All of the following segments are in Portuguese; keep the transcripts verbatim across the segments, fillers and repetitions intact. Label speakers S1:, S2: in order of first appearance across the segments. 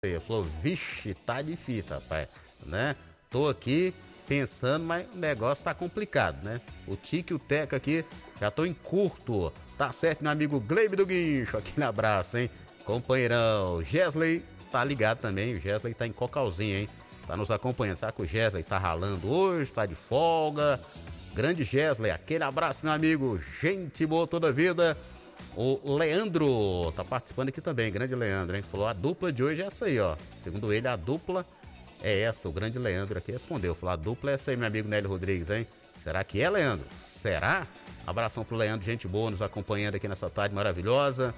S1: Ele falou, vixe, tá difícil, rapaz, né? Tô aqui pensando, mas o negócio tá complicado, né? O Tique e o Teca aqui, já tô em curto. Tá certo, meu amigo Gleibe do Guincho, aquele abraço, hein? Companheirão, Gesley tá ligado também, o Gesley tá em Cocalzinho, hein? Tá nos acompanhando, sabe que o Gesley tá ralando hoje, tá de folga. Grande Gesley, aquele abraço, meu amigo, gente boa toda a vida. O Leandro tá participando aqui também, grande Leandro, hein? Falou, a dupla de hoje é essa aí, ó. Segundo ele, a dupla é essa, o grande Leandro aqui respondeu. Falou, a dupla é essa aí, meu amigo Nélio Rodrigues, hein? Será que é, Leandro? Será? Abração pro Leandro, gente boa, nos acompanhando aqui nessa tarde maravilhosa.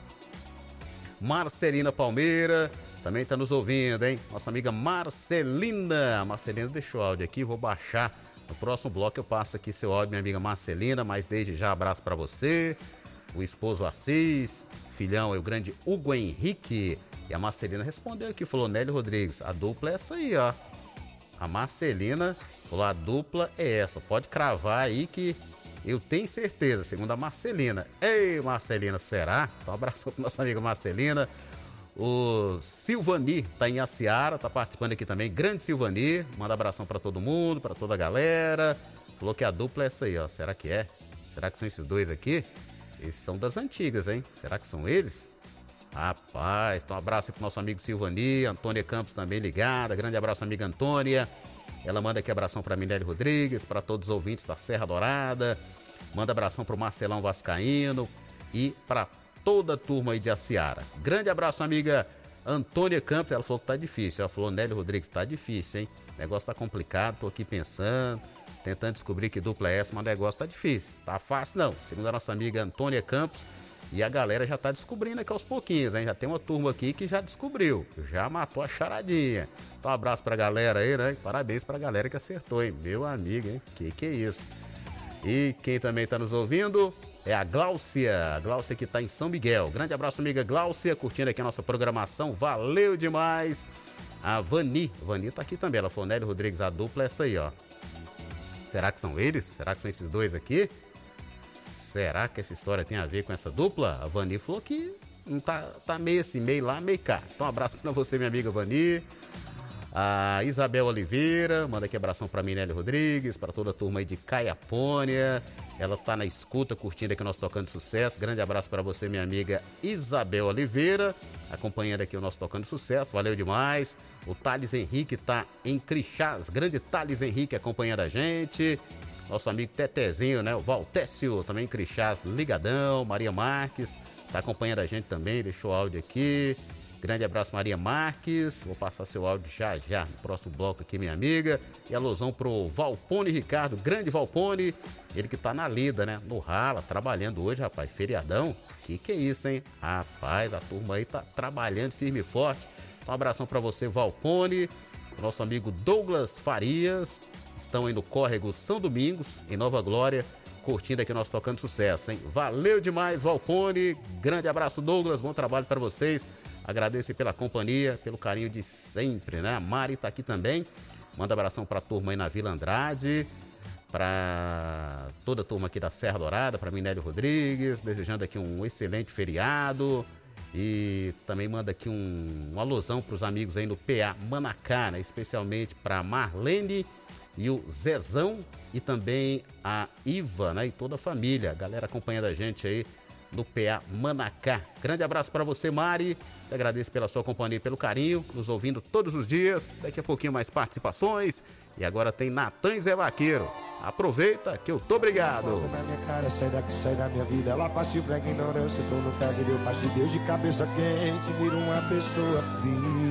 S1: Marcelina Palmeira também tá nos ouvindo, hein? Nossa amiga Marcelina. Marcelina deixou o áudio aqui, vou baixar. No próximo bloco eu passo aqui seu áudio, minha amiga Marcelina, mas desde já abraço pra você. O esposo Assis, filhão é o grande Hugo Henrique. E a Marcelina respondeu aqui, falou, Nélio Rodrigues, a dupla é essa aí, ó. A Marcelina falou, a dupla é essa, pode cravar aí que eu tenho certeza, segundo a Marcelina. Ei, Marcelina, será? Então um abraço para nossa amiga Marcelina. O Silvani tá em Aciara, tá participando aqui também, grande Silvani, manda abração para todo mundo, para toda a galera. Falou que a dupla é essa aí, ó, será que é? Será que são esses dois aqui? Esses são das antigas, hein? Será que são eles? Rapaz, então um abraço aí pro nosso amigo Silvani, Antônia Campos também ligada, grande abraço amiga Antônia, ela manda aqui abração pra Minélio Rodrigues, para todos os ouvintes da Serra Dourada, manda abração pro Marcelão Vascaíno e para toda a turma aí de Aciara. Grande abraço amiga Antônia Campos, ela falou que tá difícil, ela falou, Nélio Rodrigues, tá difícil, hein? O negócio tá complicado, tô aqui pensando, tentando descobrir que dupla é essa, mas o negócio tá difícil, tá fácil não, segundo a nossa amiga Antônia Campos. E a galera já tá descobrindo aqui aos pouquinhos, hein? Já tem uma turma aqui que já descobriu, já matou a charadinha. Então um abraço pra galera aí, né? Parabéns pra galera que acertou, hein? Meu amigo, hein? Que que é isso? E quem também tá nos ouvindo é a Gláucia, a Gláucia que tá em São Miguel. Grande abraço, amiga Gláucia, curtindo aqui a nossa programação, valeu demais. A Vani, Vani tá aqui também, ela falou, Nélio Rodrigues, a dupla é essa aí, ó. Será que são eles? Será que são esses dois aqui? Será que essa história tem a ver com essa dupla? A Vani falou que não tá, tá meio assim, meio lá, meio cá. Então um abraço pra você, minha amiga Vani. A Isabel Oliveira, manda aqui abração pra mim, Nélio Rodrigues, pra toda a turma aí de Caiapônia. Ela tá na escuta, curtindo aqui o nosso Tocando Sucesso. Grande abraço pra você, minha amiga Isabel Oliveira, acompanhando aqui o nosso Tocando Sucesso. Valeu demais. O Thales Henrique tá em Crixás. Grande Thales Henrique acompanhando a gente. Nosso amigo Tetezinho, né? O Valtécio, também em Crixás, ligadão. Maria Marques, tá acompanhando a gente também, deixou o áudio aqui. Grande abraço, Maria Marques. Vou passar seu áudio já já no próximo bloco aqui, minha amiga. E alusão pro Valpone Ricardo, grande Valpone. Ele que tá na lida, né? No rala, trabalhando hoje, rapaz. Feriadão. Que que é isso, hein? Rapaz, a turma aí tá trabalhando firme e forte. Um abração pra você, Valpone. Nosso amigo Douglas Farias. Estão aí no Córrego São Domingos, em Nova Glória, curtindo aqui o nosso Tocando Sucesso, hein? Valeu demais, Valpone. Grande abraço, Douglas. Bom trabalho para vocês. Agradeço pela companhia, pelo carinho de sempre, né? A Mari tá aqui também. Manda abração pra turma aí na Vila Andrade, pra toda a turma aqui da Serra Dourada, pra Minélio Rodrigues, desejando aqui um excelente feriado. E também manda aqui um, uma alusão pros amigos aí no P A Manacá, né? Especialmente pra Marlene e o Zezão e também a Iva, né? E toda a família, a galera acompanhando a gente aí no P A Manacá. Grande abraço para você, Mari. Te agradeço pela sua companhia e pelo carinho, nos ouvindo todos os dias. Daqui a pouquinho mais participações. E agora tem Natan e Zé Vaqueiro. Aproveita que eu tô obrigado.
S2: Na minha cara, sai daqui, sai da minha vida. Ela partiu pra ignorância, tô no pé de Deus, parte de Deus de cabeça quente, vira uma pessoa fria.